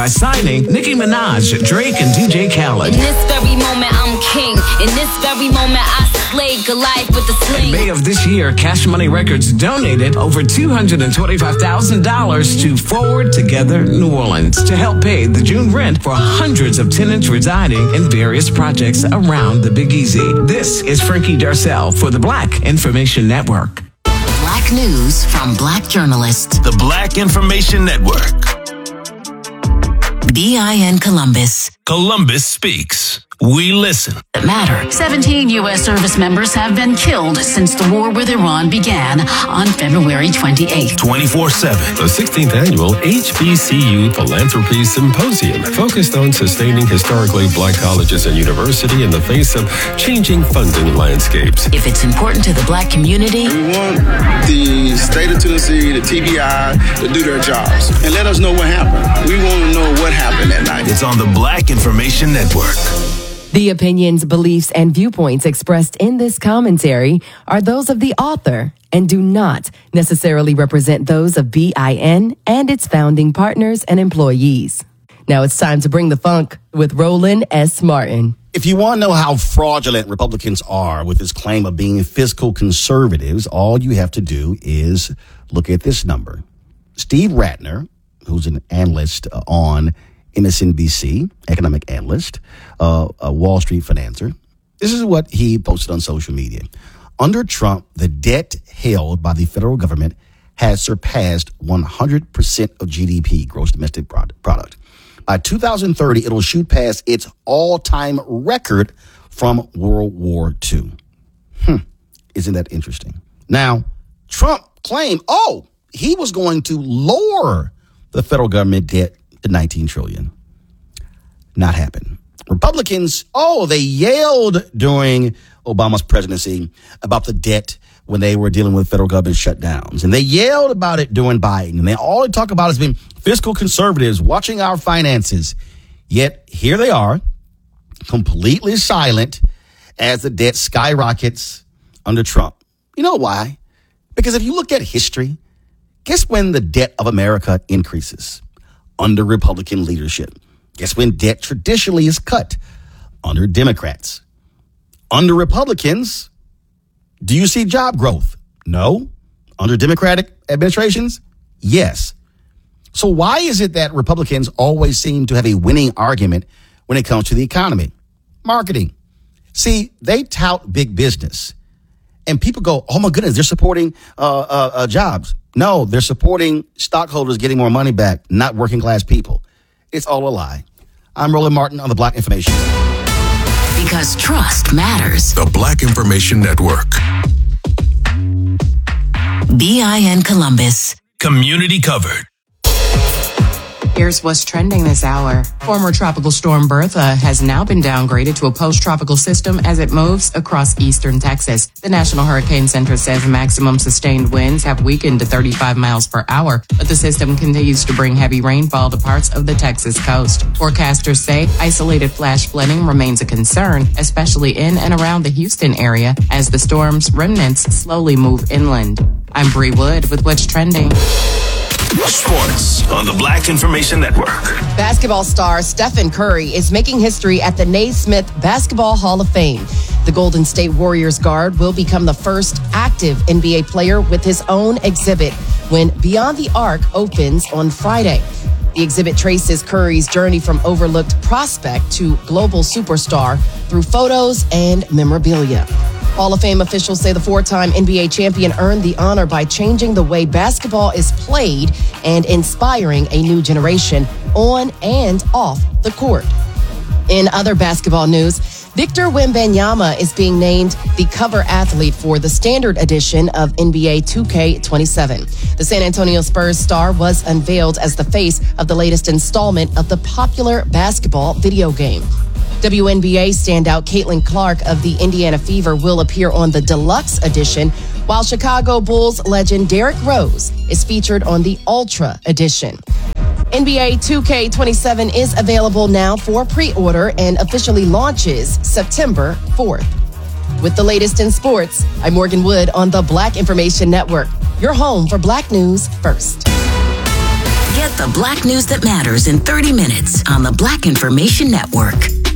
by signing Nicki Minaj, Drake, and DJ Khaled. In this very moment, I'm king. In this very moment, I slay Goliath with the sling. In May of this year, Cash Money Records donated over $225,000 to Forward Together New Orleans to help pay the June rent for hundreds of tenants residing in various projects around the Big Easy. This is Frankie Darcell for the Black Information Network. Black news from Black journalists. The Black Information Network. BIN Columbus. Columbus speaks. We listen. That matter. 17 U.S. service members have been killed since the war with Iran began on February 28th. 24/7. The 16th annual HBCU Philanthropy Symposium focused on sustaining historically Black colleges and universities in the face of changing funding landscapes. If it's important to the Black community, we want the state of Tennessee, the TBI, to do their jobs and let us know what happened. We want to know what happened that night. It's on the Black Information Network. The opinions, beliefs, and viewpoints expressed in this commentary are those of the author and do not necessarily represent those of BIN and its founding partners and employees. Now it's time to bring the funk with Roland S. Martin. If you want to know how fraudulent Republicans are with this claim of being fiscal conservatives, all you have to do is look at this number. Steve Ratner, who's an analyst on MSNBC, economic analyst, a Wall Street financer. This is what he posted on social media. Under Trump, the debt held by the federal government has surpassed 100% of GDP, gross domestic product. By 2030, it'll shoot past its all-time record from World War II. Isn't that interesting? Now, Trump claimed, he was going to lower the federal government debt to $19 trillion. Not happen. Republicans, they yelled during Obama's presidency about the debt when they were dealing with federal government shutdowns. And they yelled about it during Biden. And all they talk about has been fiscal conservatives watching our finances. Yet here they are, completely silent as the debt skyrockets under Trump. You know why? Because if you look at history, guess when the debt of America increases? Under Republican leadership. Guess when debt traditionally is cut? Under Democrats. Under Republicans, do you see job growth? No. Under Democratic administrations? Yes. So why is it that Republicans always seem to have a winning argument when it comes to the economy? Marketing. See, they tout big business. And people go, oh my goodness, they're supporting jobs. No, they're supporting stockholders getting more money back, not working class people. It's all a lie. I'm Roland Martin on the Black Information Network. Because trust matters. The Black Information Network. BIN Columbus. Community covered. Here's what's trending this hour. Former tropical storm Bertha has now been downgraded to a post-tropical system as it moves across eastern Texas. The National Hurricane Center says maximum sustained winds have weakened to 35 miles per hour, but the system continues to bring heavy rainfall to parts of the Texas coast. Forecasters say isolated flash flooding remains a concern, especially in and around the Houston area, as the storm's remnants slowly move inland. I'm Bree Wood with what's trending. Sports on the Black Information Network. Basketball star Stephen Curry is making history at the Naismith Basketball Hall of Fame. The Golden State Warriors guard will become the first active NBA player with his own exhibit when Beyond the Arc opens on Friday. The exhibit traces Curry's journey from overlooked prospect to global superstar through photos and memorabilia. Hall of Fame officials say the four-time NBA champion earned the honor by changing the way basketball is played and inspiring a new generation on and off the court. In other basketball news, Victor Wembanyama is being named the cover athlete for the standard edition of NBA 2K27. The San Antonio Spurs star was unveiled as the face of the latest installment of the popular basketball video game. WNBA standout Caitlin Clark of the Indiana Fever will appear on the deluxe edition, while Chicago Bulls legend Derrick Rose is featured on the Ultra edition. NBA 2K27 is available now for pre-order and officially launches September 4th. With the latest in sports, I'm Morgan Wood on the Black Information Network, your home for Black news first. Get The Black news that matters in 30 minutes on the Black Information Network.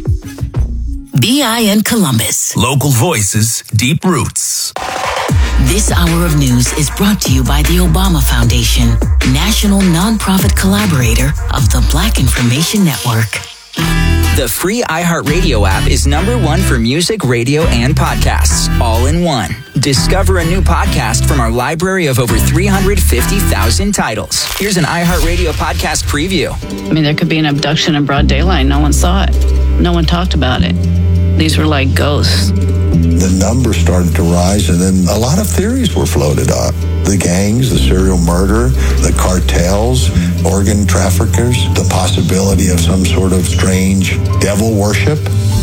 BIN Columbus. Local voices, deep roots. This hour of news is brought to you by the Obama Foundation, national nonprofit collaborator of the Black Information Network. The free iHeartRadio app is #1 for music, radio, and podcasts, all in one. Discover a new podcast from our library of over 350,000 titles. Here's an iHeartRadio podcast preview. I mean, there could be an abduction in broad daylight. No one saw it. No one talked about it. These were like ghosts. The numbers started to rise, and then a lot of theories were floated up. The gangs, the serial murder, the cartels, organ traffickers, the possibility of some sort of strange devil worship.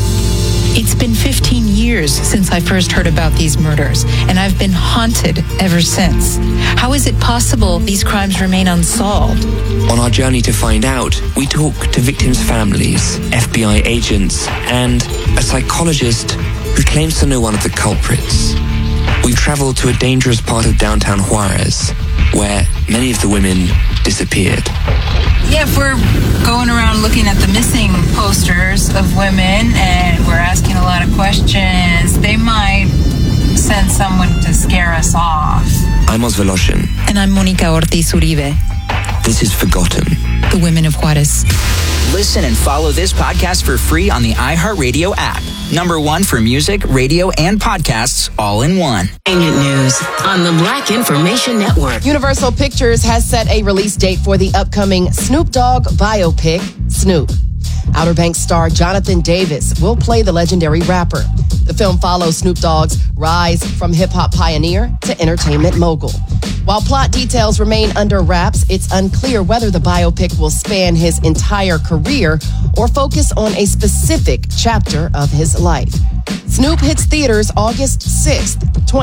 It's been 15 years since I first heard about these murders, and I've been haunted ever since. How is it possible these crimes remain unsolved? On our journey to find out, we talk to victims' families, FBI agents, and a psychologist who claims to know one of the culprits. We travel to a dangerous part of downtown Juarez, where many of the women disappeared. Yeah, if we're going around looking at the missing posters of women and we're asking a lot of questions, they might send someone to scare us off. I'm Oz Voloshin. And I'm Monica Ortiz Uribe. This is Forgotten. The Women of Juarez. Listen and follow this podcast for free on the iHeartRadio app. #1 for music, radio, and podcasts, all in one. News on the Black Information Network. Universal Pictures has set a release date for the upcoming Snoop Dogg biopic, Snoop. Outer Banks star Jonathan Davis will play the legendary rapper. The film follows Snoop Dogg's rise from hip-hop pioneer to entertainment mogul. While plot details remain under wraps, it's unclear whether the biopic will span his entire career or focus on a specific chapter of his life. Snoop hits theaters August 6th,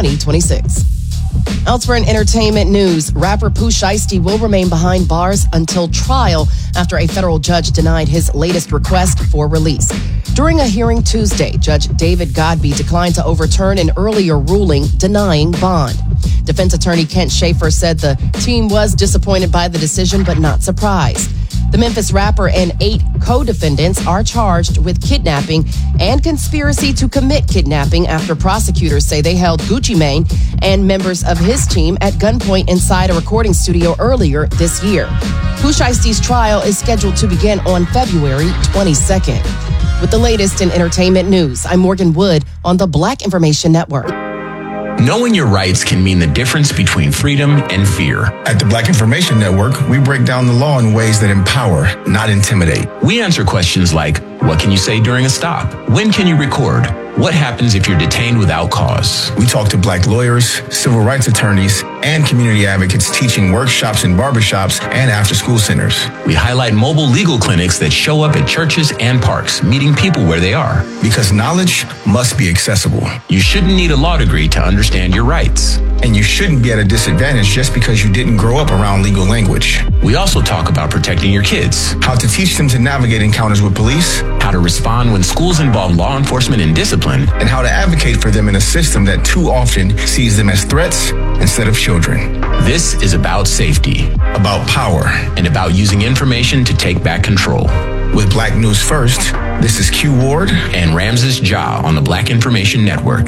2026. Elsewhere in entertainment news, rapper Pooh Shiesty will remain behind bars until trial after a federal judge denied his latest request for release. During a hearing Tuesday, Judge David Godbee declined to overturn an earlier ruling denying bond. Defense attorney Kent Schaefer said the team was disappointed by the decision but not surprised. The Memphis rapper and 8 co-defendants are charged with kidnapping and conspiracy to commit kidnapping after prosecutors say they held Gucci Mane and members of his team at gunpoint inside a recording studio earlier this year. Pooh Shiesty's trial is scheduled to begin on February 22nd. With the latest in entertainment news, I'm Morgan Wood on the Black Information Network. Knowing your rights can mean the difference between freedom and fear. At the Black Information Network, we break down the law in ways that empower, not intimidate. We answer questions like, what can you say during a stop? When can you record? What happens if you're detained without cause? We talk to Black lawyers, civil rights attorneys, and community advocates teaching workshops in barbershops and after-school centers. We highlight mobile legal clinics that show up at churches and parks, meeting people where they are. Because knowledge must be accessible. You shouldn't need a law degree to understand your rights. And you shouldn't be at a disadvantage just because you didn't grow up around legal language. We also talk about protecting your kids. How to teach them to navigate encounters with police. How to respond when schools involve law enforcement and discipline. And how to advocate for them in a system that too often sees them as threats instead of children. This is about safety, about power, and about using information to take back control. With Black News First, this is Q Ward and Ramses Ja on the Black Information Network.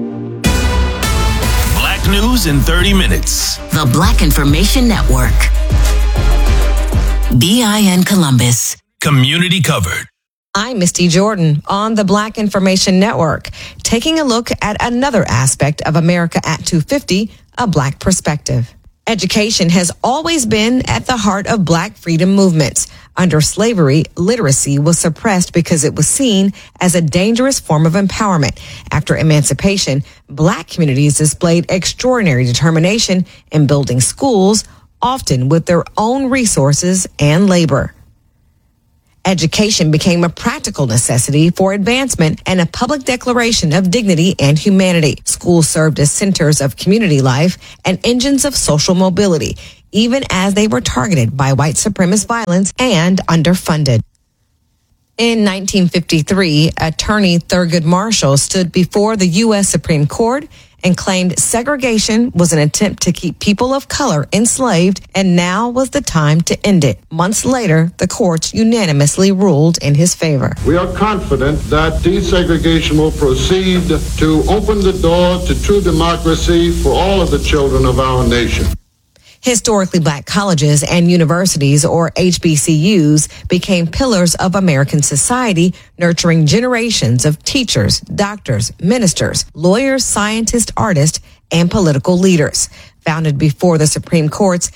Black News in 30 minutes. The Black Information Network. BIN Columbus. Community covered. I'm Misty Jordan on the Black Information Network, taking a look at another aspect of America at 250, a Black perspective. Education has always been at the heart of Black freedom movements. Under slavery, literacy was suppressed because it was seen as a dangerous form of empowerment. After emancipation, Black communities displayed extraordinary determination in building schools, often with their own resources and labor. Education became a practical necessity for advancement and a public declaration of dignity and humanity. Schools served as centers of community life and engines of social mobility, even as they were targeted by white supremacist violence and underfunded. In 1953, attorney Thurgood Marshall stood before the U.S. Supreme Court and claimed segregation was an attempt to keep people of color enslaved, and now was the time to end it. Months later, the courts unanimously ruled in his favor. We are confident that desegregation will proceed to open the door to true democracy for all of the children of our nation. Historically black colleges and universities, or HBCUs, became pillars of American society, nurturing generations of teachers, doctors, ministers, lawyers, scientists, artists, and political leaders. Founded before the Supreme Court's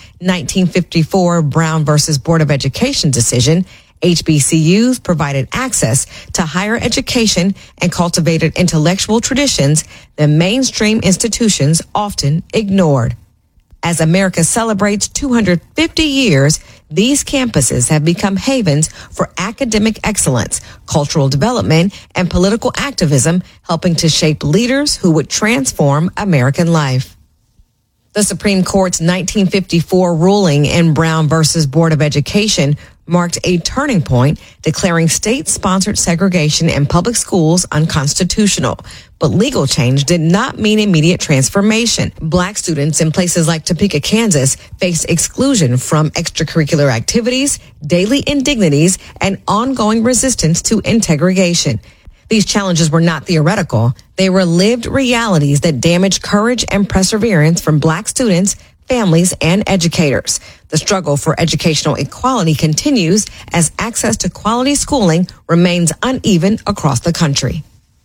1954 Brown versus Board of Education decision, HBCUs provided access to higher education and cultivated intellectual traditions that mainstream institutions often ignored. As America celebrates 250 years, these campuses have become havens for academic excellence, cultural development, and political activism, helping to shape leaders who would transform American life. The Supreme Court's 1954 ruling in Brown versus Board of Education marked a turning point, declaring state-sponsored segregation in public schools unconstitutional. But legal change did not mean immediate transformation. Black students in places like Topeka, Kansas, faced exclusion from extracurricular activities, daily indignities, and ongoing resistance to integration. These challenges were not theoretical. They were lived realities that damaged courage and perseverance from black students, families, and educators. The struggle for educational equality continues as access to quality schooling remains uneven across the country.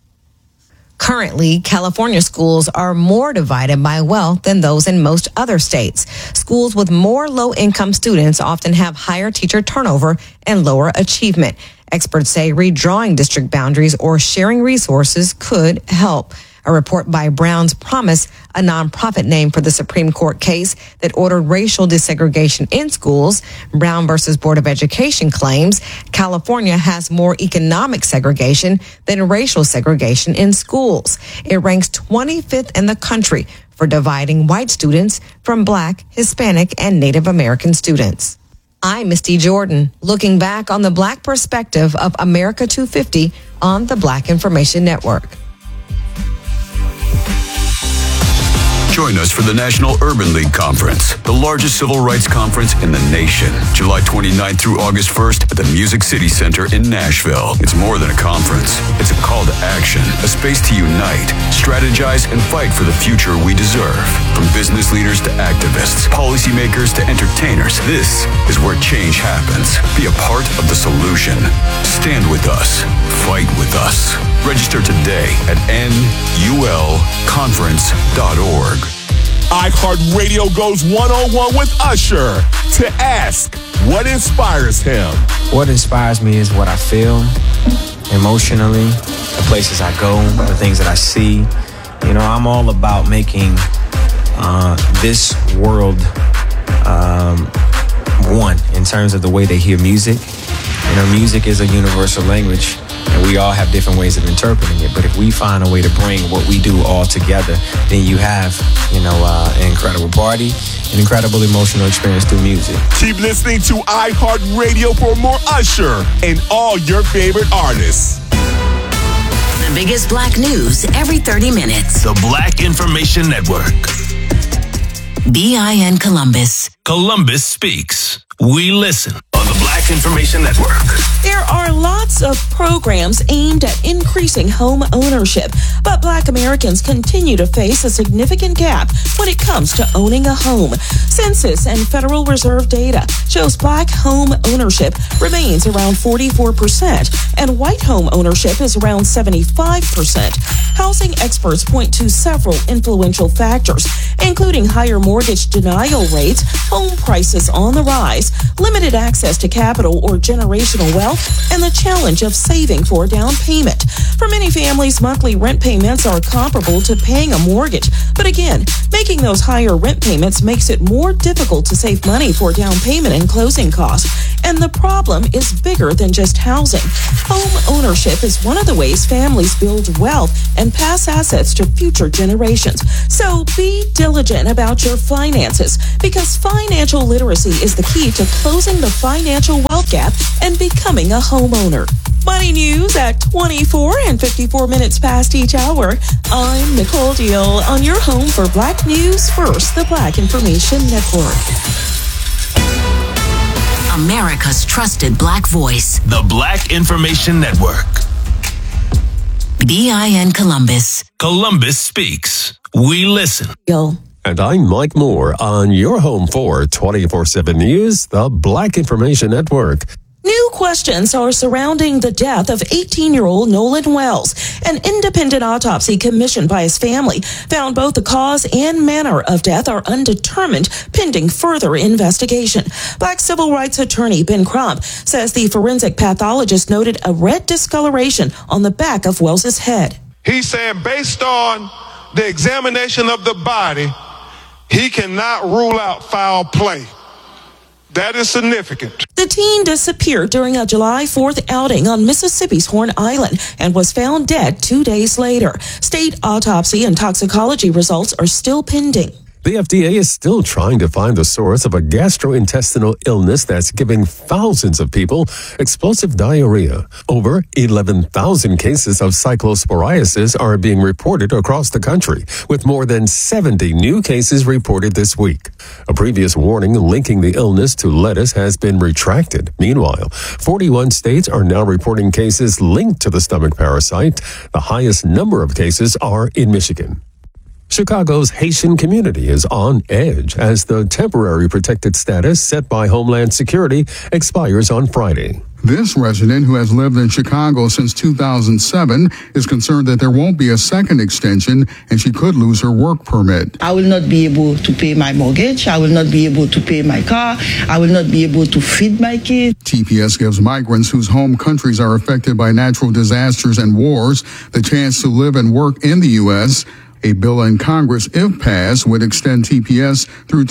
Currently, California schools are more divided by wealth than those in most other states. Schools with more low-income students often have higher teacher turnover and lower achievement. Experts say redrawing district boundaries or sharing resources could help. A report by Brown's Promise, a nonprofit name for the Supreme Court case that ordered racial desegregation in schools, Brown versus Board of Education claims California has more economic segregation than racial segregation in schools. It ranks 25th in the country for dividing white students from Black, Hispanic, and Native American students. I'm Misty Jordan, looking back on the Black perspective of America 250 on the Black Information Network. Join us for the National Urban League Conference, the largest civil rights conference in the nation, July 29th through August 1st at the Music City Center in Nashville. It's more than a conference. It's a call to action, a space to unite, strategize, and fight for the future we deserve. From business leaders to activists, policymakers to entertainers, this is where change happens. Be a part of the solution. Stand with us. Fight with us. Register today at nulconference.org. iHeartRadio goes one-on-one with Usher to ask, what inspires him? What inspires me is what I feel emotionally, the places I go, the things that I see. You know, I'm all about making this world one in terms of the way they hear music. You know, music is a universal language, and we all have different ways of interpreting it. But if we find a way to bring what we do all together, then you have, an incredible party, an incredible emotional experience through music. Keep listening to iHeartRadio for more Usher and all your favorite artists. The biggest Black news every 30 minutes. The Black Information Network. BIN Columbus. Columbus speaks. We listen on the Black Information Network. There are lots of programs aimed at increasing home ownership, but Black Americans continue to face a significant gap when it comes to owning a home. Census and Federal Reserve data shows Black home ownership remains around 44%, and white home ownership is around 75%. Housing experts point to several influential factors, including higher mortgage denial rates, home prices on the rise, limited access to capital or generational wealth, and the challenge of saving for a down payment. For many families, monthly rent payments are comparable to paying a mortgage. But again, making those higher rent payments makes it more difficult to save money for down payment and closing costs. and the problem is bigger than just housing. Home ownership is one of the ways families build wealth and pass assets to future generations. So be diligent about your finances, because financial literacy is the key to closing the financial wealth gap and becoming a homeowner. Money news at 24 and 54 minutes past each hour. I'm Nicole Deal on your home for Black News First, the Black Information Network. America's trusted Black voice. The Black Information Network. BIN Columbus. Columbus speaks. We listen. And I'm Mike Moore on your home for 24/7 News, the Black Information Network. New questions are surrounding the death of 18-year-old Nolan Wells. An independent autopsy commissioned by his family found both the cause and manner of death are undetermined, pending further investigation. Black civil rights attorney Ben Crump says the forensic pathologist noted a red discoloration on the back of Wells's head. He's saying based on the examination of the body, he cannot rule out foul play. That is significant. The teen disappeared during a July 4th outing on Mississippi's Horn Island and was found dead 2 days later. State autopsy and toxicology results are still pending. The FDA is still trying to find the source of a gastrointestinal illness that's giving thousands of people explosive diarrhea. Over 11,000 cases of cyclosporiasis are being reported across the country, with more than 70 new cases reported this week. A previous warning linking the illness to lettuce has been retracted. Meanwhile, 41 states are now reporting cases linked to the stomach parasite. The highest number of cases are in Michigan. Chicago's Haitian community is on edge as the temporary protected status set by Homeland Security expires on Friday. This resident, who has lived in Chicago since 2007, is concerned that there won't be a second extension and she could lose her work permit. I will not be able to pay my mortgage. I will not be able to pay my car. I will not be able to feed my kids. TPS gives migrants whose home countries are affected by natural disasters and wars the chance to live and work in the U.S. A bill in Congress, if passed, would extend TPS through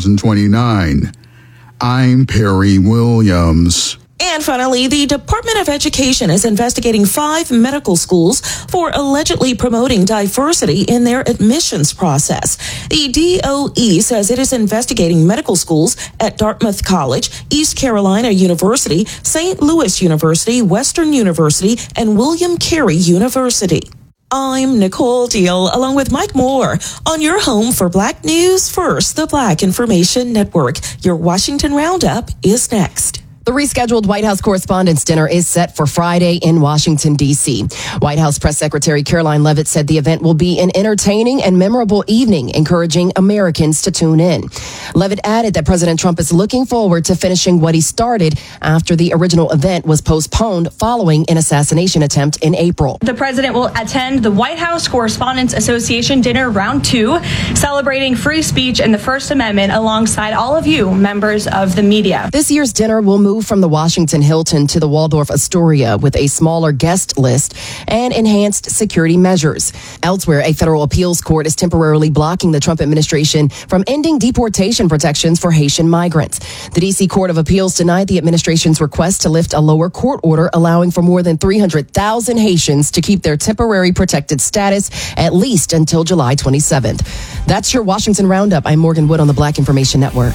2029. I'm Perry Williams. And finally, the Department of Education is investigating 5 medical schools for allegedly promoting diversity in their admissions process. The DOE says it is investigating medical schools at Dartmouth College, East Carolina University, St. Louis University, Western University, and William Carey University. I'm Nicole Deal, along with Mike Moore, on your home for Black News First, the Black Information Network. Your Washington Roundup is next. The rescheduled White House Correspondents' Dinner is set for Friday in Washington, D.C. White House Press Secretary Caroline Leavitt said the event will be an entertaining and memorable evening, encouraging Americans to tune in. Leavitt added that President Trump is looking forward to finishing what he started after the original event was postponed following an assassination attempt in April. The president will attend the White House Correspondents Association Dinner Round 2, celebrating free speech and the First Amendment alongside all of you, members of the media. This year's dinner will move from the Washington Hilton to the Waldorf Astoria with a smaller guest list and enhanced security measures. Elsewhere, a federal appeals court is temporarily blocking the Trump administration from ending deportation protections for Haitian migrants. The D.C. Court of Appeals denied the administration's request to lift a lower court order allowing for more than 300,000 Haitians to keep their temporary protected status at least until July 27th. That's your Washington Roundup. I'm Morgan Wood on the Black Information Network.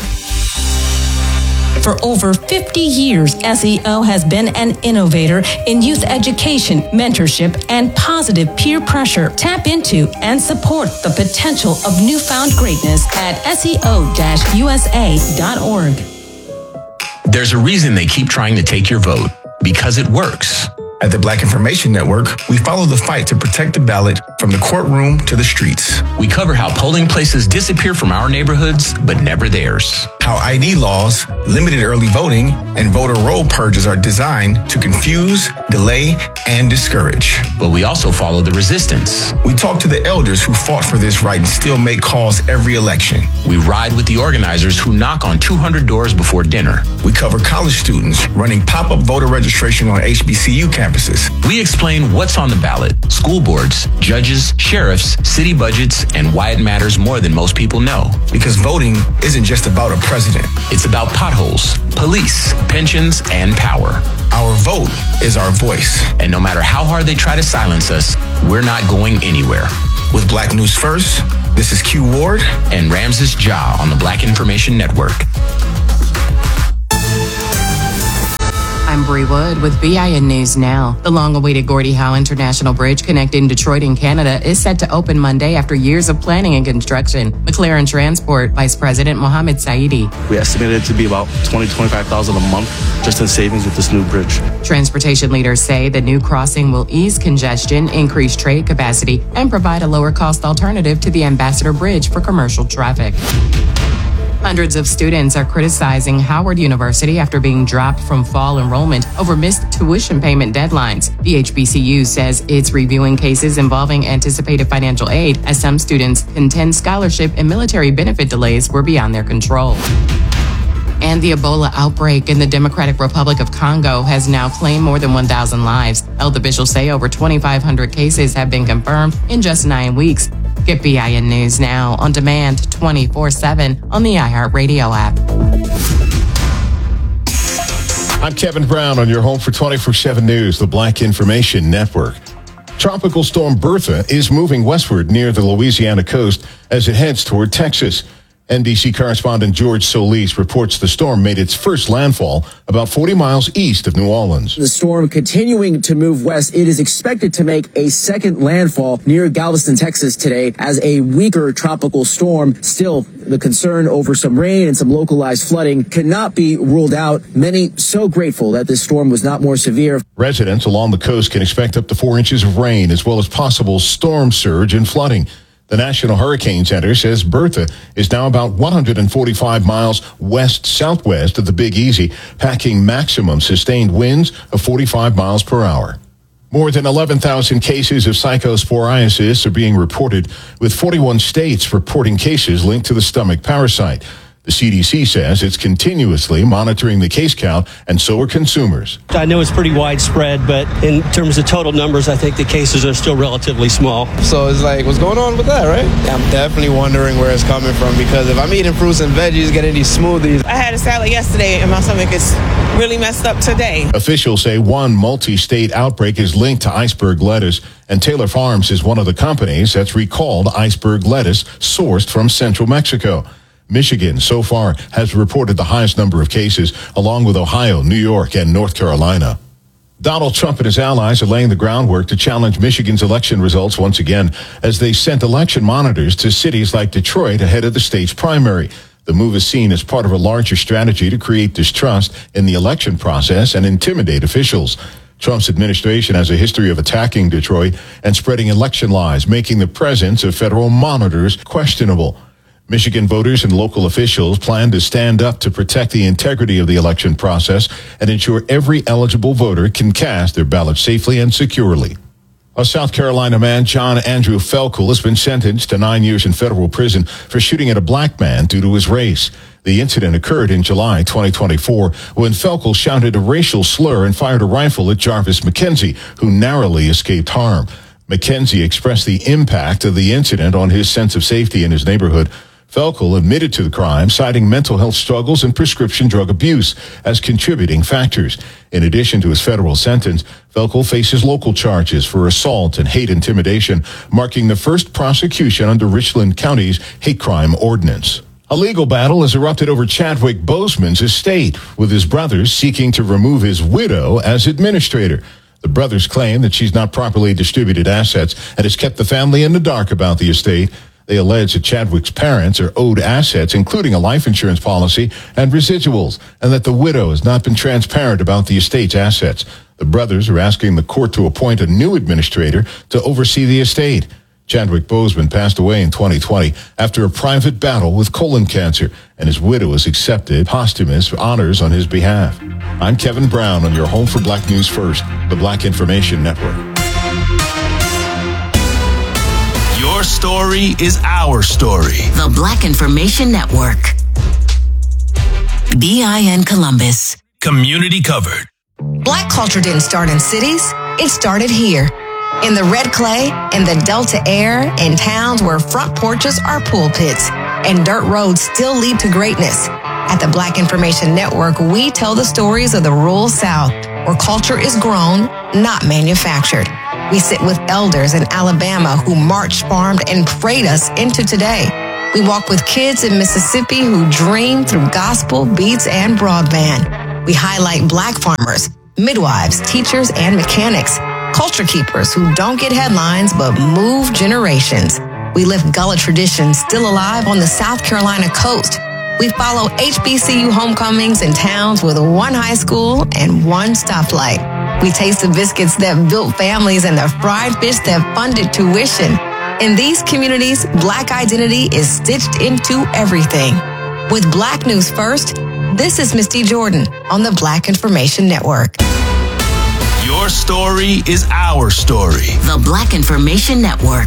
For over 50 years, SEO has been an innovator in youth education, mentorship, and positive peer pressure. Tap into and support the potential of newfound greatness at SEO-USA.org. There's a reason they keep trying to take your vote, because it works. At the Black Information Network, we follow the fight to protect the ballot from the courtroom to the streets. We cover how polling places disappear from our neighborhoods, but never theirs. How ID laws, limited early voting, and voter roll purges are designed to confuse, delay, and discourage. But we also follow the resistance. We talk to the elders who fought for this right and still make calls every election. We ride with the organizers who knock on 200 doors before dinner. We cover college students running pop-up voter registration on HBCU campuses. We explain what's on the ballot, school boards, judges, judges, sheriffs, city budgets, and why it matters more than most people know. Because voting isn't just about a president. It's about potholes, police, pensions, and power. Our vote is our voice. And no matter how hard they try to silence us, we're not going anywhere. With Black News First, this is Q Ward and Ramses Ja on the Black Information Network. I'm Bree Wood with BIN News Now. The long-awaited Gordie Howe International Bridge connecting Detroit and Canada is set to open Monday after years of planning and construction. McLaren Transport Vice President Mohammed Saidi. We estimated it to be about $20,000-$25,000 a month just in savings with this new bridge. Transportation leaders say the new crossing will ease congestion, increase trade capacity, and provide a lower-cost alternative to the Ambassador Bridge for commercial traffic. Hundreds of students are criticizing Howard University after being dropped from fall enrollment over missed tuition payment deadlines. The HBCU says it's reviewing cases involving anticipated financial aid as some students contend scholarship and military benefit delays were beyond their control. And the Ebola outbreak in the Democratic Republic of Congo has now claimed more than 1,000 lives. Health officials say over 2,500 cases have been confirmed in just 9 weeks. Get BIN News Now on demand 24/7 on the iHeartRadio app. I'm Kevin Brown on your home for 24/7 News, the Black Information Network. Tropical storm Bertha is moving westward near the Louisiana coast as it heads toward Texas. NBC correspondent George Solis reports the storm made its first landfall about 40 miles east of New Orleans. The storm continuing to move west. It is expected to make a second landfall near Galveston, Texas today as a weaker tropical storm. Still, the concern over some rain and some localized flooding cannot be ruled out. Many so grateful that this storm was not more severe. Residents along the coast can expect up to 4 inches of rain as well as possible storm surge and flooding. The National Hurricane Center says Bertha is now about 145 miles west-southwest of the Big Easy, packing maximum sustained winds of 45 miles per hour. More than 11,000 cases of psychosporiasis are being reported, with 41 states reporting cases linked to the stomach parasite. The CDC says it's continuously monitoring the case count, and so are consumers. I know it's pretty widespread, but in terms of total numbers, I think the cases are still relatively small. So it's like, what's going on with that, right? I'm definitely wondering where it's coming from, because if I'm eating fruits and veggies, getting these smoothies. I had a salad yesterday, and my stomach is really messed up today. Officials say one multi-state outbreak is linked to iceberg lettuce, and Taylor Farms is one of the companies that's recalled iceberg lettuce sourced from central Mexico. Michigan so far has reported the highest number of cases, along with Ohio, New York, and North Carolina. Donald Trump and his allies are laying the groundwork to challenge Michigan's election results once again, as they sent election monitors to cities like Detroit ahead of the state's primary. The move is seen as part of a larger strategy to create distrust in the election process and intimidate officials. Trump's administration has a history of attacking Detroit and spreading election lies, making the presence of federal monitors questionable. Michigan voters and local officials plan to stand up to protect the integrity of the election process and ensure every eligible voter can cast their ballot safely and securely. A South Carolina man, John Andrew Felkel, has been sentenced to 9 years in federal prison for shooting at a black man due to his race. The incident occurred in July 2024 when Felkel shouted a racial slur and fired a rifle at Jarvis McKenzie, who narrowly escaped harm. McKenzie expressed the impact of the incident on his sense of safety in his neighborhood. Felkel admitted to the crime, citing mental health struggles and prescription drug abuse as contributing factors. In addition to his federal sentence, Felkel faces local charges for assault and hate intimidation, marking the first prosecution under Richland County's hate crime ordinance. A legal battle has erupted over Chadwick Boseman's estate, with his brothers seeking to remove his widow as administrator. The brothers claim that she's not properly distributed assets and has kept the family in the dark about the estate. They allege that Chadwick's parents are owed assets, including a life insurance policy and residuals, and that the widow has not been transparent about the estate's assets. The brothers are asking the court to appoint a new administrator to oversee the estate. Chadwick Boseman passed away in 2020 after a private battle with colon cancer, and his widow has accepted posthumous honors on his behalf. I'm Kevin Brown on your home for Black News First, the Black Information Network. Your story is our story. The Black Information Network. BIN Columbus. Community covered. Black culture didn't start in cities. It started here. In the red clay, in the Delta air, in towns where front porches are pulpits and dirt roads still lead to greatness. At the Black Information Network, we tell the stories of the rural South, where culture is grown, not manufactured. We sit with elders in Alabama who marched, farmed, and prayed us into today. We walk with kids in Mississippi who dream through gospel, beats, and broadband. We highlight Black farmers, midwives, teachers, and mechanics, culture keepers who don't get headlines but move generations. We lift Gullah traditions still alive on the South Carolina coast. We follow HBCU homecomings in towns with one high school and one stoplight. We taste the biscuits that built families and the fried fish that funded tuition. In these communities, Black identity is stitched into everything. With Black News First, this is Misty Jordan on the Black Information Network. Your story is our story. The Black Information Network.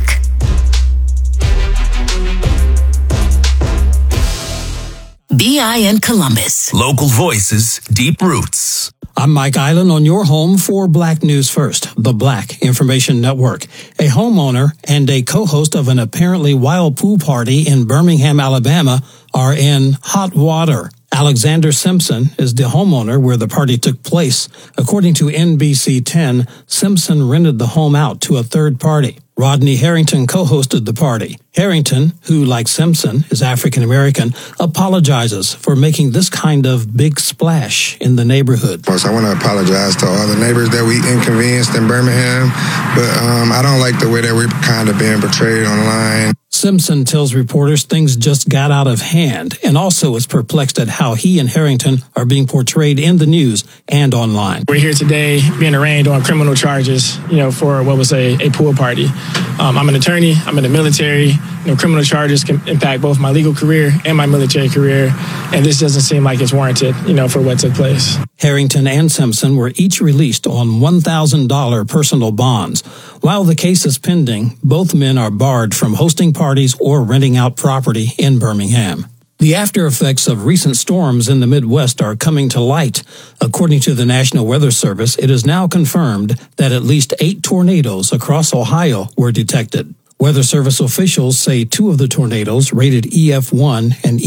BI in Columbus. Local voices, deep roots. I'm Mike Island on your home for Black News First, the Black Information Network. A homeowner and a co-host of an apparently wild pool party in Birmingham, Alabama are in hot water. Alexander Simpson is the homeowner where the party took place. According to NBC 10, Simpson rented the home out to a third party. Rodney Harrington co-hosted the party. Harrington, who, like Simpson, is African-American, apologizes for making this kind of big splash in the neighborhood. I want to apologize to all the neighbors that we inconvenienced in Birmingham, but I don't like the way that we're kind of being portrayed online. Simpson tells reporters things just got out of hand and also is perplexed at how he and Harrington are being portrayed in the news and online. We're here today being arraigned on criminal charges, for what was a pool party. I'm an attorney. I'm in the military. Criminal charges can impact both my legal career and my military career, and this doesn't seem like it's warranted, for what took place. Harrington and Simpson were each released on $1,000 personal bonds. While the case is pending, both men are barred from hosting parties or renting out property in Birmingham. The after effects of recent storms in the Midwest are coming to light. According to the National Weather Service, it is now confirmed that at least 8 tornadoes across Ohio were detected. Weather Service officials say 2 of the tornadoes, rated EF1 and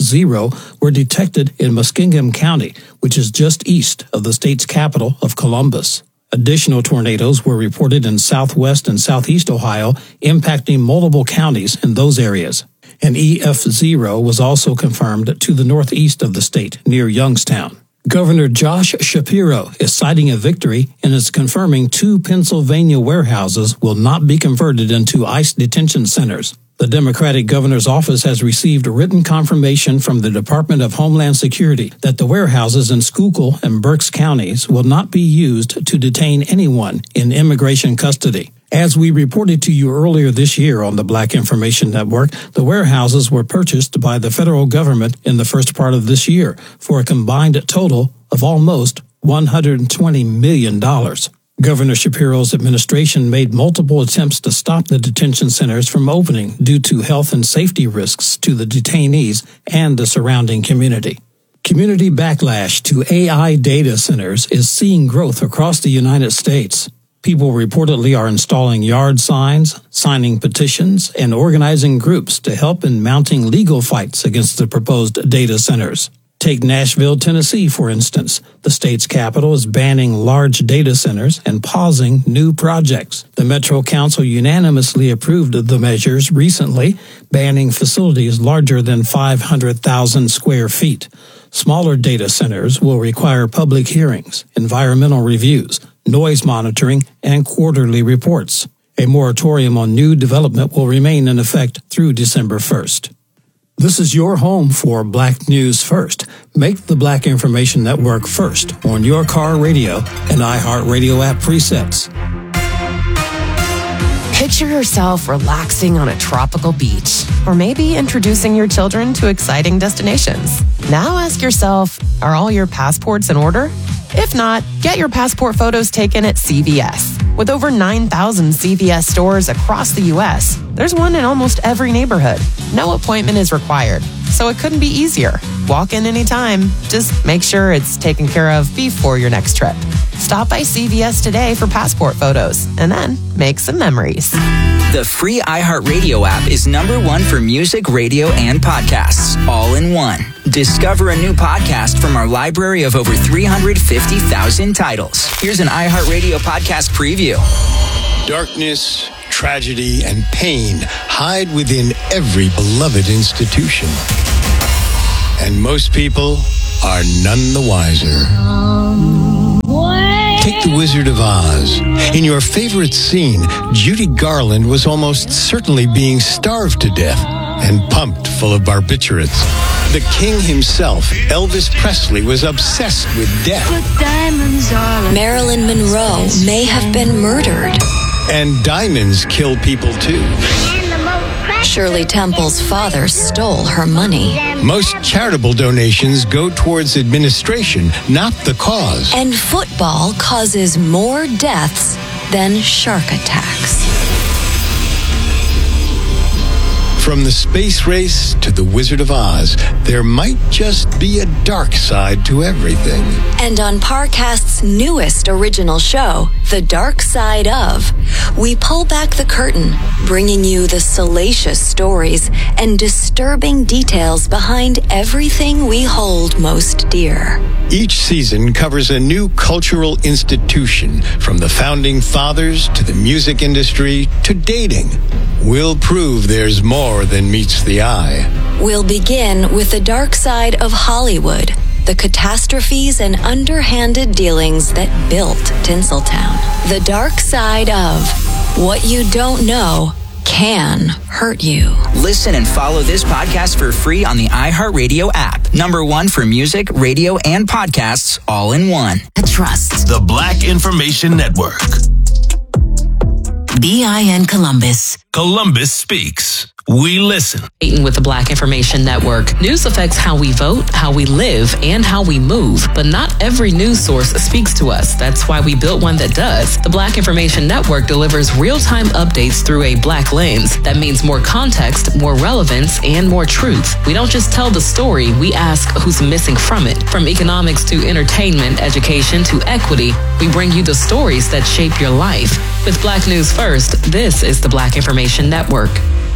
EF0, were detected in Muskingum County, which is just east of the state's capital of Columbus. Additional tornadoes were reported in southwest and southeast Ohio, impacting multiple counties in those areas. An EF0 was also confirmed to the northeast of the state, near Youngstown. Governor Josh Shapiro is citing a victory and is confirming 2 Pennsylvania warehouses will not be converted into ICE detention centers. The Democratic governor's office has received written confirmation from the Department of Homeland Security that the warehouses in Schuylkill and Berks counties will not be used to detain anyone in immigration custody. As we reported to you earlier this year on the Black Information Network, the warehouses were purchased by the federal government in the first part of this year for a combined total of almost $120 million. Governor Shapiro's administration made multiple attempts to stop the detention centers from opening due to health and safety risks to the detainees and the surrounding community. Community backlash to AI data centers is seeing growth across the United States. People reportedly are installing yard signs, signing petitions, and organizing groups to help in mounting legal fights against the proposed data centers. Take Nashville, Tennessee, for instance. The state's capital is banning large data centers and pausing new projects. The Metro Council unanimously approved the measures recently, banning facilities larger than 500,000 square feet. Smaller data centers will require public hearings, environmental reviews, noise monitoring, and quarterly reports. A moratorium on new development will remain in effect through December 1st. This is your home for Black News First. Make the Black Information Network first on your car radio and iHeartRadio app presets. Picture yourself relaxing on a tropical beach, or maybe introducing your children to exciting destinations. Now ask yourself, are all your passports in order? If not, get your passport photos taken at CVS. With over 9,000 CVS stores across the U.S., there's one in almost every neighborhood. No appointment is required, so it couldn't be easier. Walk in anytime. Just make sure it's taken care of before your next trip. Stop by CVS today for passport photos and then make some memories. The free iHeartRadio app is #1 for music, radio, and podcasts, all in one. Discover a new podcast from our library of over 350,000 titles. Here's an iHeartRadio podcast preview. Darkness, tragedy, and pain hide within every beloved institution. And most people are none the wiser. Take The Wizard of Oz. In your favorite scene, Judy Garland was almost certainly being starved to death and pumped full of barbiturates. The king himself, Elvis Presley, was obsessed with death. Marilyn Monroe may have been murdered. And diamonds kill people too. Shirley Temple's father stole her money. Most charitable donations go towards administration, not the cause. And football causes more deaths than shark attacks. From the space race to The Wizard of Oz, there might just be a dark side to everything. And on Parcast's newest original show, The Dark Side of, we pull back the curtain, bringing you the salacious stories and disturbing details behind everything we hold most dear. Each season covers a new cultural institution, from the founding fathers to the music industry to dating. We'll prove there's more than meets the eye. We'll begin with the dark side of Hollywood, the catastrophes and underhanded dealings that built Tinseltown. The dark side of what you don't know can hurt you. Listen and follow this podcast for free on the iHeartRadio app. #1 for music, radio, and podcasts, all in one. Trust. The Black Information Network. BIN Columbus. Columbus Speaks. We listen. With the Black Information Network. News affects how we vote, how we live, and how we move. But not every news source speaks to us. That's why we built one that does. The Black Information Network delivers real-time updates through a black lens. That means more context, more relevance, and more truth. We don't just tell the story, we ask who's missing from it. From economics to entertainment, education to equity, we bring you the stories that shape your life. With Black News First, this is the Black Information Network.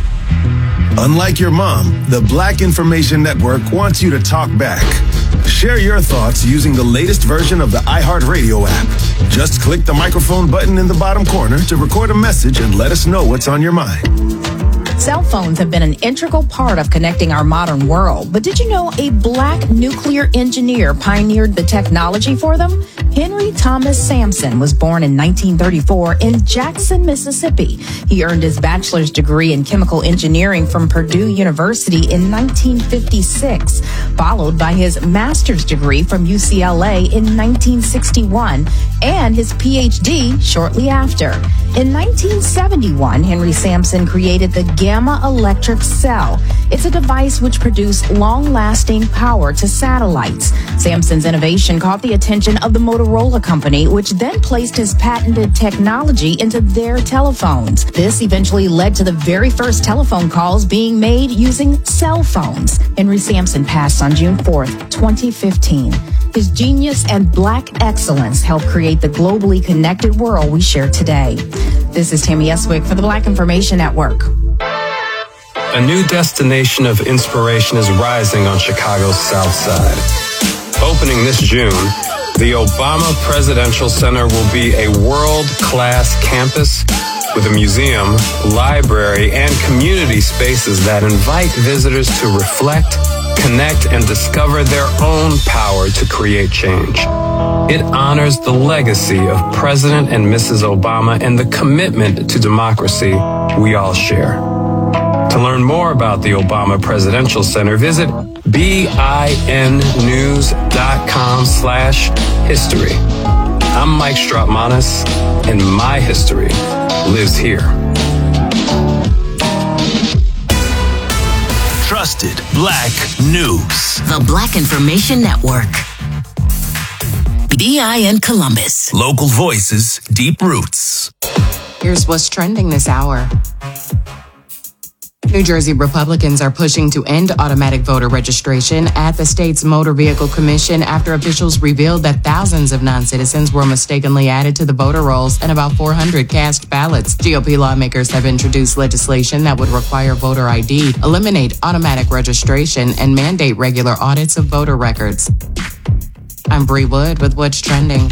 Unlike your mom, the Black Information Network wants you to talk back. Share your thoughts using the latest version of the iHeartRadio app. Just click the microphone button in the bottom corner to record a message and let us know what's on your mind. Cell phones have been an integral part of connecting our modern world. But did you know a black nuclear engineer pioneered the technology for them? Henry Thomas Sampson was born in 1934 in Jackson, Mississippi. He earned his bachelor's degree in chemical engineering from Purdue University in 1956, followed by his master's degree from UCLA in 1961 and his PhD shortly after. In 1971, Henry Sampson created the Gamma Electric Cell. It's a device which produced long-lasting power to satellites. Sampson's innovation caught the attention of the Motorola Company, which then placed his patented technology into their telephones. This eventually led to the very first telephone calls being made using cell phones. Henry Sampson passed on June 4th, 2015. His genius and black excellence helped create the globally connected world we share today. This is Tammy Eswick for the Black Information Network. A new destination of inspiration is rising on Chicago's South Side. Opening this June, the Obama Presidential Center will be a world-class campus with a museum, library, and community spaces that invite visitors to reflect, connect, and discover their own power to create change. It honors the legacy of President and Mrs. Obama and the commitment to democracy we all share. To learn more about the Obama Presidential Center, visit BINnews.com/history. I'm Mike Strautmanis, and my history lives here. Trusted Black News. The Black Information Network. BIN Columbus. Local voices, deep roots. Here's what's trending this hour. New Jersey Republicans are pushing to end automatic voter registration at the state's Motor Vehicle Commission after officials revealed that thousands of non-citizens were mistakenly added to the voter rolls and about 400 cast ballots. GOP lawmakers have introduced legislation that would require voter ID, eliminate automatic registration, and mandate regular audits of voter records. I'm Bree Wood with What's Trending.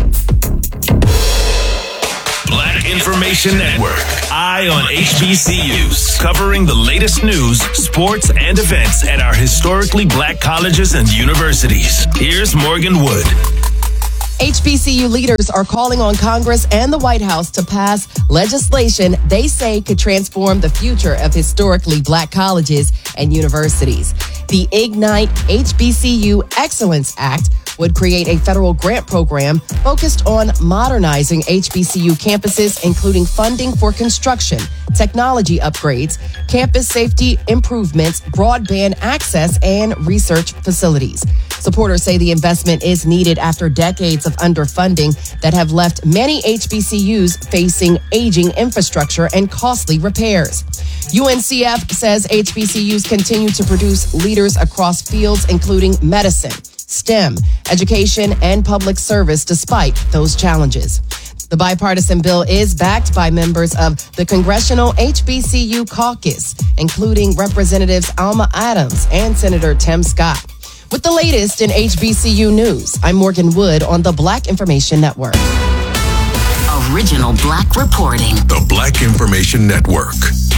Black Information Network. Eye on HBCUs. Covering the latest news, sports, and events at our historically black colleges and universities. Here's Morgan Wood. HBCU leaders are calling on Congress and the White House to pass legislation they say could transform the future of historically black colleges and universities. The Ignite HBCU Excellence Act would create a federal grant program focused on modernizing HBCU campuses, including funding for construction, technology upgrades, campus safety improvements, broadband access, and research facilities. Supporters say the investment is needed after decades of underfunding that have left many HBCUs facing aging infrastructure and costly repairs. UNCF says HBCUs continue to produce leaders across fields including medicine, STEM, education, and public service despite those challenges. The bipartisan bill is backed by members of the Congressional HBCU Caucus, including Representatives Alma Adams and Senator Tim Scott. With the latest in HBCU news, I'm Morgan Wood on the Black Information Network. Original Black reporting. The Black Information Network.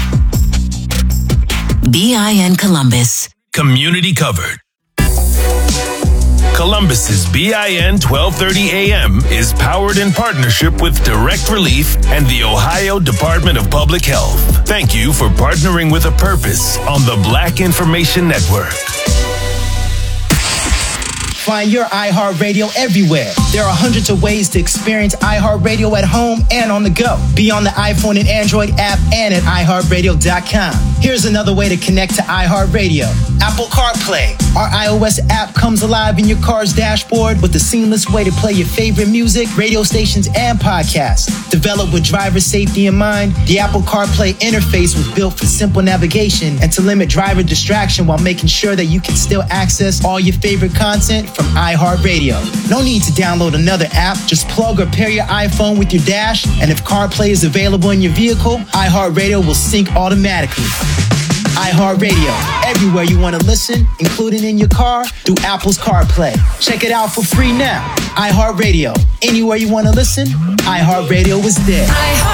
BIN Columbus. Community covered. Columbus's BIN 1230 AM is powered in partnership with Direct Relief and the Ohio Department of Public Health. Thank you for partnering with a purpose on the Black Information Network. Find your iHeartRadio everywhere. There are hundreds of ways to experience iHeartRadio at home and on the go. Be on the iPhone and Android app and at iHeartRadio.com. Here's another way to connect to iHeartRadio. Apple CarPlay. Our iOS app comes alive in your car's dashboard with a seamless way to play your favorite music, radio stations, and podcasts. Developed with driver safety in mind, the Apple CarPlay interface was built for simple navigation and to limit driver distraction while making sure that you can still access all your favorite content from iHeartRadio. No need to download another app. Just plug or pair your iPhone with your dash, and if CarPlay is available in your vehicle, iHeartRadio will sync automatically. iHeartRadio, everywhere you want to listen, including in your car, through Apple's CarPlay. Check it out for free now. iHeartRadio, anywhere you want to listen, iHeartRadio is there.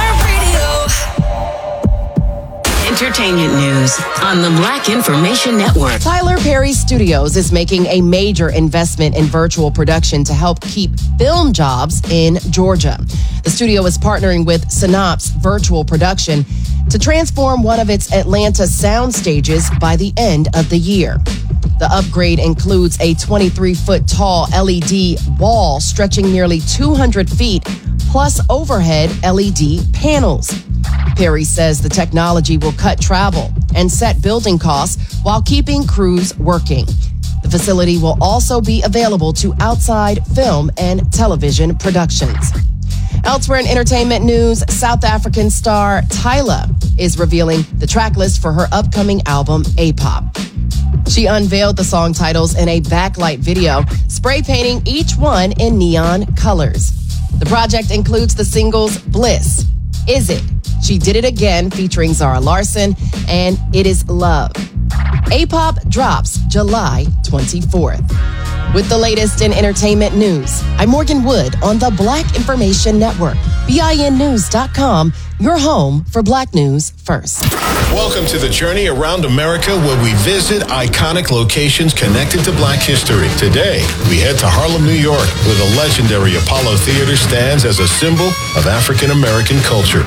Entertainment news on the Black Information Network. Tyler Perry Studios is making a major investment in virtual production to help keep film jobs in Georgia. The studio is partnering with Synopse Virtual Production to transform one of its Atlanta sound stages by the end of the year. The upgrade includes a 23-foot tall LED wall stretching nearly 200 feet, plus overhead LED panels. Perry says the technology will cut travel and set building costs while keeping crews working. The facility will also be available to outside film and television productions. Elsewhere in entertainment news, South African star Tyla is revealing the track list for her upcoming album, A-Pop. She unveiled the song titles in a backlight video, spray painting each one in neon colors. The project includes the singles Bliss, Is It, She Did It Again featuring Zara Larsson, and It Is Love. A-Pop drops July 24th. With the latest in entertainment news, I'm Morgan Wood on the Black Information Network. BINnews.com, your home for Black news first. Welcome to the journey around America where we visit iconic locations connected to Black history. Today, we head to Harlem, New York, where the legendary Apollo Theater stands as a symbol of African American culture.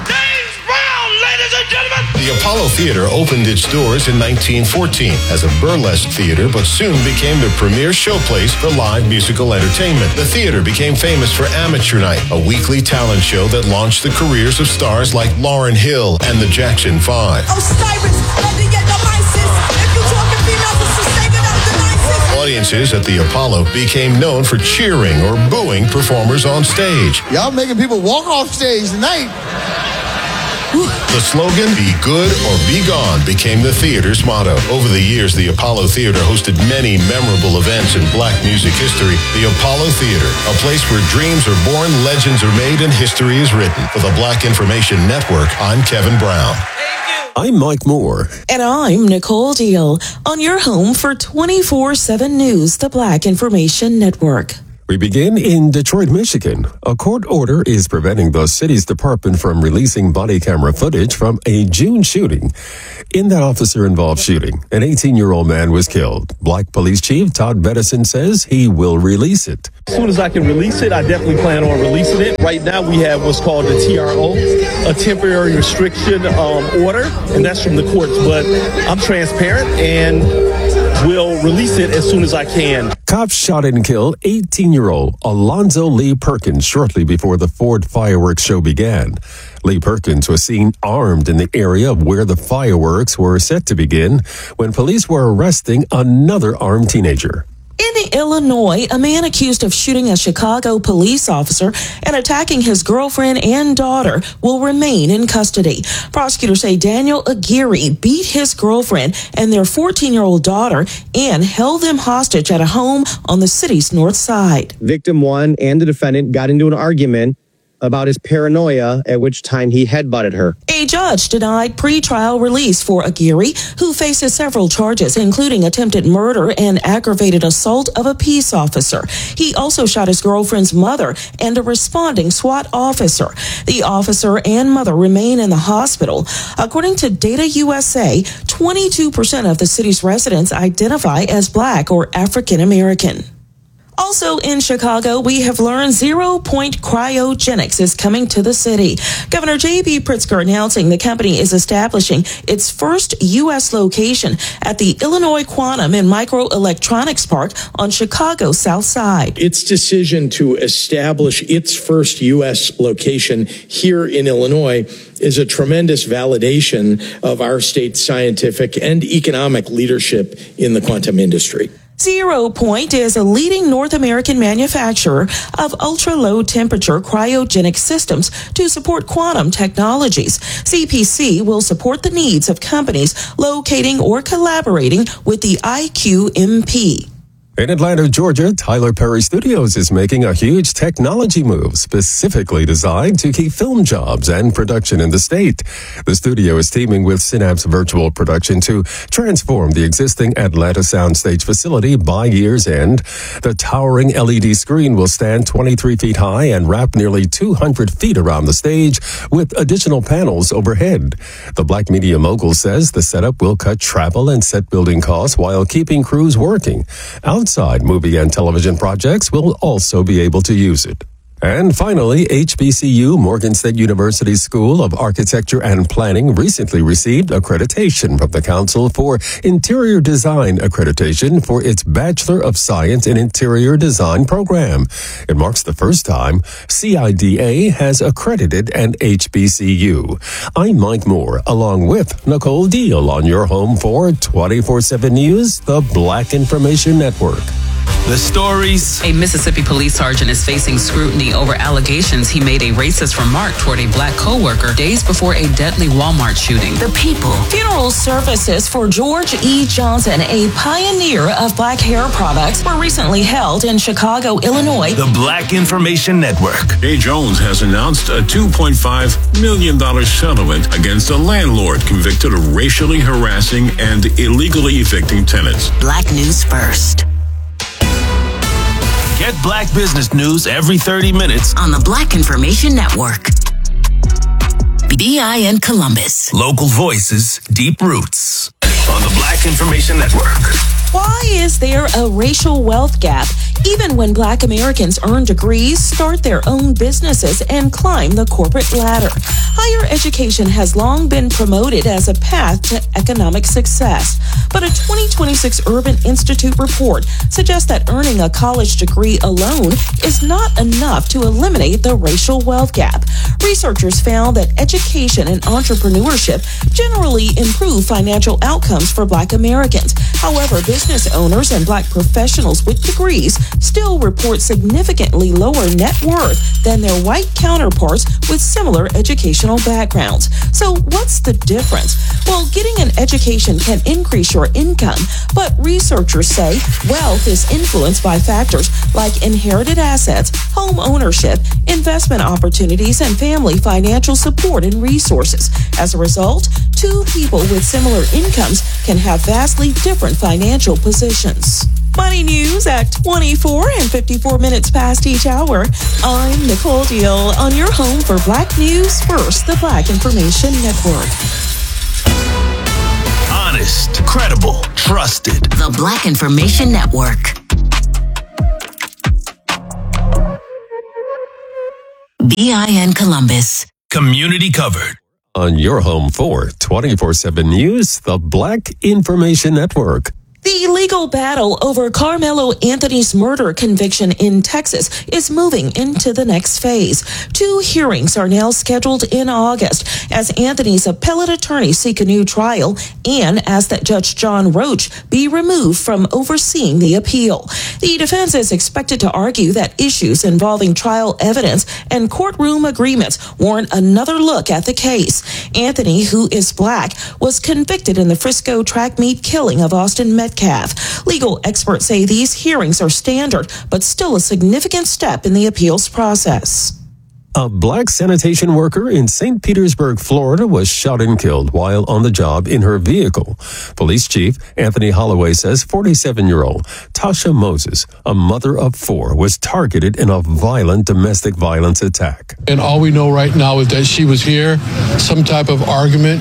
The Apollo Theater opened its doors in 1914 as a burlesque theater, but soon became the premier showplace for live musical entertainment. The theater became famous for Amateur Night, a weekly talent show that launched the careers of stars like Lauryn Hill and the Jackson 5. Audiences at the Apollo became known for cheering or booing performers on stage. Y'all making people walk off stage tonight. Whew. The slogan, "Be good or be gone," became the theater's motto. Over the years, the Apollo Theater hosted many memorable events in black music history. The Apollo Theater, a place where dreams are born, legends are made, and history is written. For the Black Information Network, I'm Kevin Brown. I'm Mike Moore. And I'm Nicole Deal on your home for 24/7 News, the Black Information Network. We begin in Detroit, Michigan. A court order is preventing the city's department from releasing body camera footage from a June shooting. In that officer-involved shooting, an 18-year-old man was killed. Black Police Chief Todd Bedison says he will release it. As soon as I can release it, I definitely plan on releasing it. Right now, we have what's called the TRO, a temporary restriction order, and that's from the courts. But I'm transparent and will release it as soon as I can. Cops shot and killed 18-year-old Alonzo Lee Perkins shortly before the Ford fireworks show began. Lee Perkins was seen armed in the area of where the fireworks were set to begin when police were arresting another armed teenager. In Illinois, a man accused of shooting a Chicago police officer and attacking his girlfriend and daughter will remain in custody. Prosecutors say Daniel Aguirre beat his girlfriend and their 14-year-old daughter and held them hostage at a home on the city's north side. Victim 1 and the defendant got into an argument about his paranoia, at which time he headbutted her. A judge denied pretrial release for Aguirre, who faces several charges, including attempted murder and aggravated assault of a peace officer. He also shot his girlfriend's mother and a responding SWAT officer. The officer and mother remain in the hospital. According to Data USA, 22% of the city's residents identify as Black or African American. Also in Chicago, we have learned 0 Point Cryogenics is coming to the city. Governor J.B. Pritzker announcing the company is establishing its first U.S. location at the Illinois Quantum and Microelectronics Park on Chicago's South Side. Its decision to establish its first U.S. location here in Illinois is a tremendous validation of our state's scientific and economic leadership in the quantum industry. 0 Point is a leading North American manufacturer of ultra-low temperature cryogenic systems to support quantum technologies. CPC will support the needs of companies locating or collaborating with the IQMP. In Atlanta, Georgia, Tyler Perry Studios is making a huge technology move specifically designed to keep film jobs and production in the state. The studio is teaming with Synapse Virtual Production to transform the existing Atlanta soundstage facility by year's end. The towering LED screen will stand 23 feet high and wrap nearly 200 feet around the stage with additional panels overhead. The Black Media mogul says the setup will cut travel and set building costs while keeping crews working. Outside movie and television projects will also be able to use it. And finally, HBCU, Morgan State University School of Architecture and Planning, recently received accreditation from the Council for Interior Design accreditation for its Bachelor of Science in Interior Design program. It marks the first time CIDA has accredited an HBCU. I'm Mike Moore, along with Nicole Deal on your home for 24/7 News, the Black Information Network. The stories. A Mississippi police sergeant is facing scrutiny over allegations he made a racist remark toward a Black coworker days before a deadly Walmart shooting. The people. Funeral services for George E. Johnson, a pioneer of Black hair products, were recently held in Chicago, Illinois. The Black Information Network. Jay Jones has announced a $2.5 million settlement against a landlord convicted of racially harassing and illegally evicting tenants. Black News First. Get Black business news every 30 minutes on the Black Information Network. BIN Columbus. Local voices, deep roots on the Black Information Network. Why is there a racial wealth gap even when Black Americans earn degrees, start their own businesses, and climb the corporate ladder? Higher education has long been promoted as a path to economic success, but a 2026 Urban Institute report suggests that earning a college degree alone is not enough to eliminate the racial wealth gap. Researchers found that education and entrepreneurship generally improve financial outcomes for Black Americans. However, business owners and Black professionals with degrees still report significantly lower net worth than their white counterparts with similar educational backgrounds. So what's the difference? Well, getting an education can increase your income, but researchers say wealth is influenced by factors like inherited assets, home ownership, investment opportunities, and family financial support and resources. As a result, two people with similar incomes can have vastly different financial positions. Money news at 24 and 54 minutes past each hour. I'm Nicole Deal on your home for Black News First, the Black Information Network. Honest, credible, trusted. The Black Information Network. BIN Columbus. Community covered. On your home for 24/7 News, the Black Information Network. The legal battle over Carmelo Anthony's murder conviction in Texas is moving into the next phase. 2 hearings are now scheduled in August as Anthony's appellate attorneys seek a new trial and ask that Judge John Roach be removed from overseeing the appeal. The defense is expected to argue that issues involving trial evidence and courtroom agreements warrant another look at the case. Anthony, who is black, was convicted in the Frisco track meet killing of Austin Metcalf. Legal experts say these hearings are standard, but still a significant step in the appeals process. A black sanitation worker in St. Petersburg, Florida, was shot and killed while on the job in her vehicle. Police Chief Anthony Holloway says 47-year-old Tasha Moses, a mother of 4, was targeted in a violent domestic violence attack. And all we know right now is that she was here. Some type of argument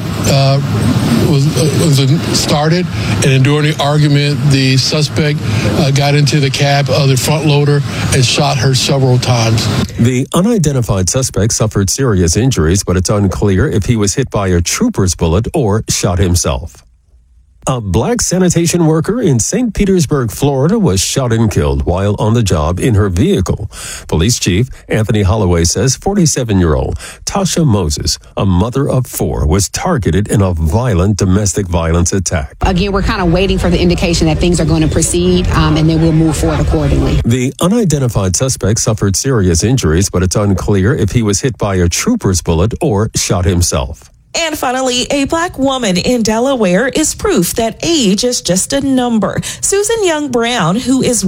was started, and during the argument, the suspect got into the cab of the front loader and shot her several times. The unidentified suspect suffered serious injuries, but it's unclear if he was hit by a trooper's bullet or shot himself. A black sanitation worker in St. Petersburg, Florida, was shot and killed while on the job in her vehicle. Police Chief Anthony Holloway says 47-year-old Tasha Moses, a mother of 4, was targeted in a violent domestic violence attack. Again, we're kind of waiting for the indication that things are going to proceed, and then we'll move forward accordingly. The unidentified suspect suffered serious injuries, but it's unclear if he was hit by a trooper's bullet or shot himself. And finally, a black woman in Delaware is proof that age is just a number. Susan Young Brown, who is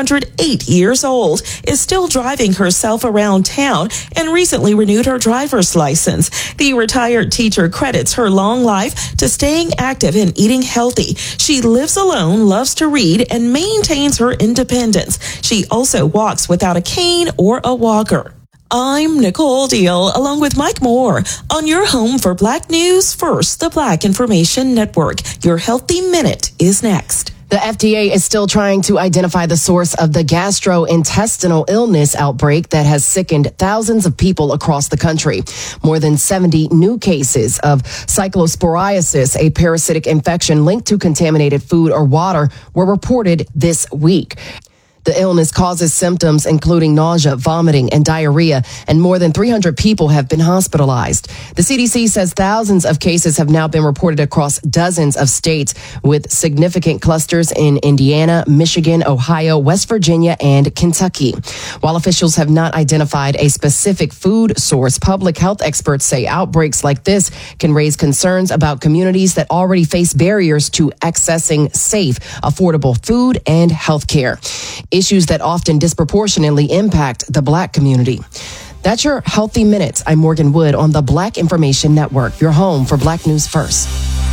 108 years old, is still driving herself around town and recently renewed her driver's license. The retired teacher credits her long life to staying active and eating healthy. She lives alone, loves to read, and maintains her independence. She also walks without a cane or a walker. I'm Nicole Deal, along with Mike Moore, on your home for Black News First, the Black Information Network. Your Healthy Minute is next. The FDA is still trying to identify the source of the gastrointestinal illness outbreak that has sickened thousands of people across the country. More than 70 new cases of cyclosporiasis, a parasitic infection linked to contaminated food or water, were reported this week. The illness causes symptoms including nausea, vomiting, and diarrhea, and more than 300 people have been hospitalized. The CDC says thousands of cases have now been reported across dozens of states, with significant clusters in Indiana, Michigan, Ohio, West Virginia, and Kentucky. While officials have not identified a specific food source, public health experts say outbreaks like this can raise concerns about communities that already face barriers to accessing safe, affordable food and health care. Issues that often disproportionately impact the Black community. That's your Healthy Minutes. I'm Morgan Wood on the Black Information Network, your home for Black News First.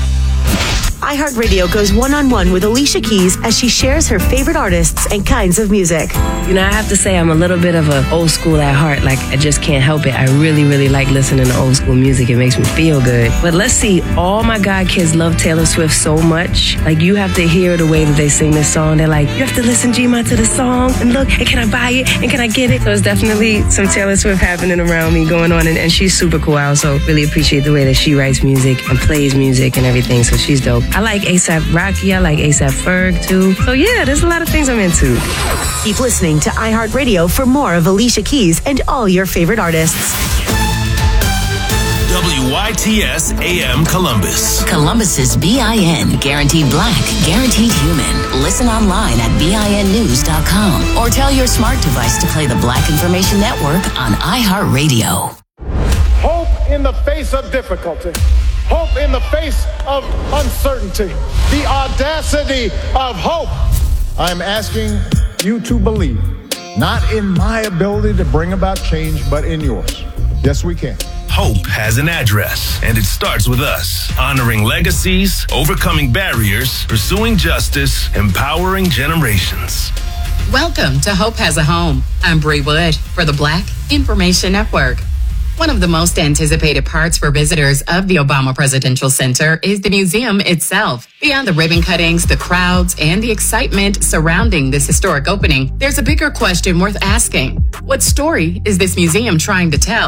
iHeartRadio goes one-on-one with Alicia Keys as she shares her favorite artists and kinds of music. You know, I have to say I'm a little bit of an old school at heart. Like, I just can't help it. I really, really like listening to old school music. It makes me feel good. But let's see, all my God kids love Taylor Swift so much. Like, you have to hear the way that they sing this song. They're like, you have to listen, G-Ma, to the song. And look, and can I buy it? And can I get it? So it's definitely some Taylor Swift happening around me going on. And she's super cool. I also really appreciate the way that she writes music and plays music and everything. So she's dope. I like A$AP Rocky. I like A$AP Ferg, too. So, yeah, there's a lot of things I'm into. Keep listening to iHeartRadio for more of Alicia Keys and all your favorite artists. WYAB KYTS AM Columbus. Columbus's BIN, guaranteed black, guaranteed human. Listen online at BINnews.com or tell your smart device to play the Black Information Network on iHeartRadio. Hope in the face of difficulty. Hope in the face of uncertainty. The audacity of hope. I'm asking you to believe, not in my ability to bring about change, but in yours. Yes, we can. Hope has an address, and it starts with us. Honoring legacies, overcoming barriers, pursuing justice, empowering generations. Welcome to Hope Has a Home. I'm Bree Wood for the Black Information Network. One of the most anticipated parts for visitors of the Obama Presidential Center is the museum itself. Beyond the ribbon cuttings, the crowds, and the excitement surrounding this historic opening, there's a bigger question worth asking. What story is this museum trying to tell?